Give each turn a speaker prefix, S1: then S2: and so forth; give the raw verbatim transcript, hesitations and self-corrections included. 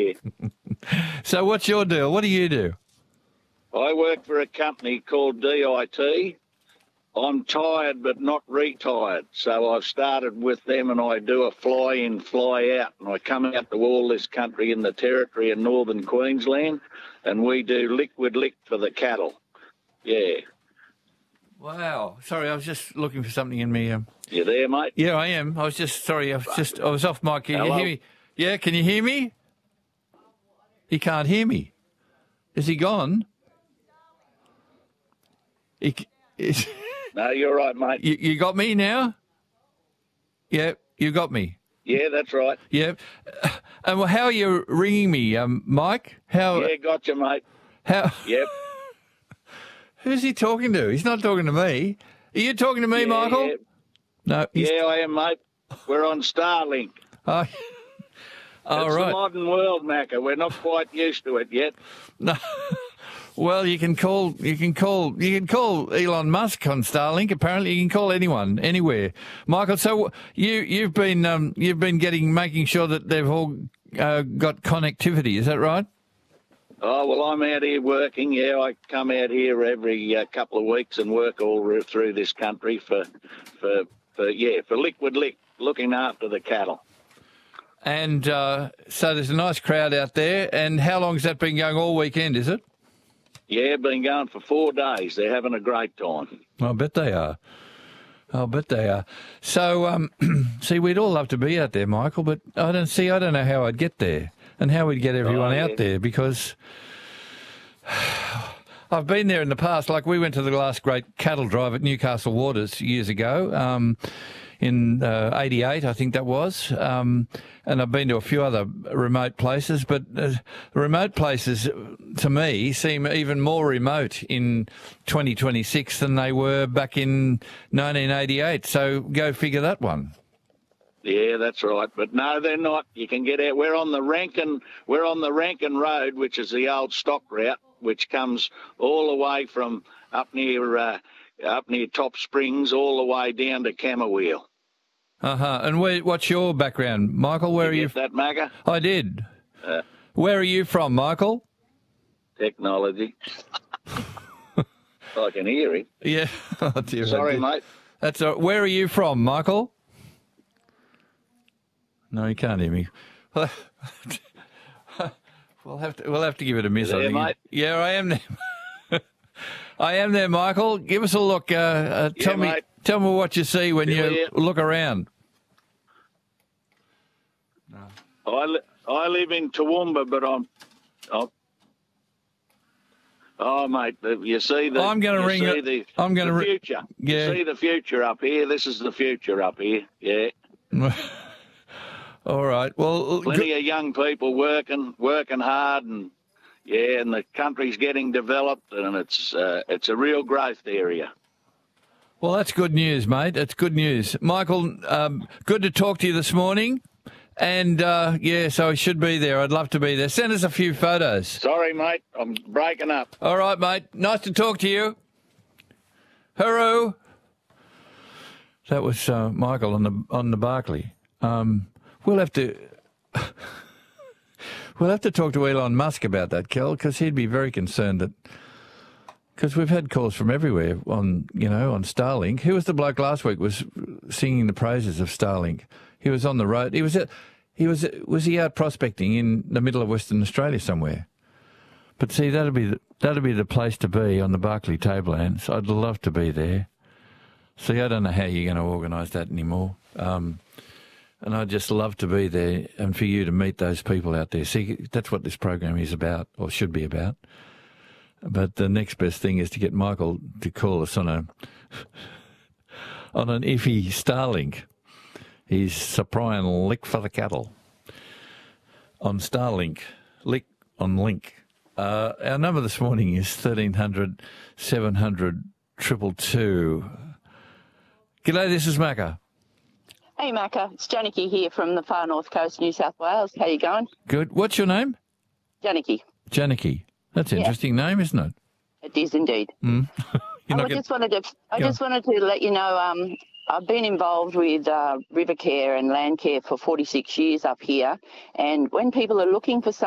S1: Yeah.
S2: So what's your deal? What do you do?
S1: I work for a company called D I T. I'm tired but not retired, so I've started with them and I do a fly-in, fly-out, and I come out to all this country in the territory in northern Queensland, and we do liquid lick for the cattle. Yeah.
S2: Wow. Sorry, I was just looking for something in me. Um...
S1: You there, mate?
S2: Yeah, I am. I was just, sorry, I was just, I was off mic. Can you
S1: Hello?
S2: hear me? Yeah, can you hear me? He can't hear me. Is he gone? He, is...
S1: No, you're right, mate.
S2: You, you got me now? Yeah, you got me.
S1: Yeah, that's right.
S2: Yeah. And how are you ringing me, um, Mike? How?
S1: Yeah, gotcha, mate.
S2: How?
S1: Yep.
S2: Who's he talking to? He's not talking to me. Are you talking to me,
S1: Yeah,
S2: Michael?
S1: yeah.
S2: No. He's...
S1: Yeah, I am, mate. We're on Starlink.
S2: Oh, oh
S1: it's
S2: right.
S1: the modern world, Macca. We're not quite used to it yet.
S2: No. Well, you can call you can call you can call Elon Musk on Starlink. Apparently, you can call anyone, anywhere. Michael, so you you've been um, you've been getting making sure that they've all uh, got connectivity. Is that right?
S1: Oh well, I'm out here working. Yeah, I come out here every uh, couple of weeks and work all through this country for for for yeah for Liquid Lick, looking after the cattle.
S2: And uh, so there's a nice crowd out there. And how long has that been going? All weekend, is it?
S1: Yeah, been going for four days. They're having a great time.
S2: I bet they are. I bet they are. So, um, see, we'd all love to be out there, Michael, but I don't see. I don't know how I'd get there and how we'd get everyone
S1: Oh, yeah.
S2: out there because I've been there in the past. Like we went to the last great cattle drive at Newcastle Waters years ago. Um, in uh, eighty-eight, I think that was. Um, and I've been to a few other remote places, but uh, remote places, to me, seem even more remote in twenty twenty-six than they were back in nineteen eighty-eight. So go figure that one.
S1: Yeah, that's right. But no, they're not. You can get out. We're on the Rankin. We're on the Rankin Road, which is the old stock route, which comes all the way from up near uh, up near Top Springs, all the way down to Camberwell.
S2: Uh huh. And where, what's your background, Michael? Where
S1: you
S2: are you?
S1: Get that, Magga?
S2: I did.
S1: Uh,
S2: Where are you from, Michael?
S1: Technology. I can hear it.
S2: Yeah. Oh, dear,
S1: Sorry,
S2: dear.
S1: mate.
S2: That's all. Where are you from, Michael? No, you can't hear me. We'll have to. We'll have to give it a miss.
S1: You there,
S2: I think.
S1: mate?
S2: Yeah, I am there. I am there, Michael. Give us a look. Uh, uh,
S1: Yeah,
S2: tell me.
S1: mate.
S2: Tell me what you see when
S1: Still
S2: you
S1: here.
S2: look around.
S1: I, li- I live in Toowoomba, but I'm. I'm oh, mate, the, you see the.
S2: I'm gonna
S1: you
S2: ring
S1: see
S2: it-
S1: The,
S2: I'm gonna
S1: the
S2: ri-
S1: future.
S2: Yeah.
S1: You see the future up here. This is the future up here. Yeah.
S2: All right. Well,
S1: Plenty of young people working, working hard, and yeah, and the country's getting developed, and it's uh, it's a real growth area.
S2: well, that's good news, mate. That's good news, Michael. Um, good to talk to you this morning. And uh, yeah, so I should be there. I'd love to be there. Send us a few photos.
S1: Sorry, mate, I'm breaking up.
S2: All right, mate. Nice to talk to you. Hello. That was uh, Michael on the on the Barclay. Um, we'll have to we'll have to talk to Elon Musk about that, Kel, because he'd be very concerned that because we've had calls from everywhere on you know on Starlink. Who was the bloke last week was singing the praises of Starlink? He was on the road. He was at, he was was he out prospecting in the middle of Western Australia somewhere? But see, that'd be the, that'd be the place to be on the Barclay Tablelands. I'd love to be there. See, I don't know how you're going to organise that anymore. Um, and I'd just love to be there and for you to meet those people out there. See, that's what this program is about, or should be about. But the next best thing is to get Michael to call us on a on an iffy Starlink. He's supplying lick for the cattle on Starlink, lick on link. Uh, our number this morning is thirteen hundred, seven hundred, two two two. G'day, this is Macca.
S3: Hey, Macca. It's Janicky here from the far north coast, New South Wales. How you going?
S2: Good. What's your name?
S3: Janicky.
S2: Janicky. That's an
S3: Yeah.
S2: interesting name, isn't it?
S3: It is indeed.
S2: Mm. You're
S3: Um,
S2: not
S3: I
S2: gonna-
S3: just wanted to. I
S2: Go
S3: just wanted to let you know. Um, I've been involved with uh, river care and land care for forty-six years up here, and when people are looking for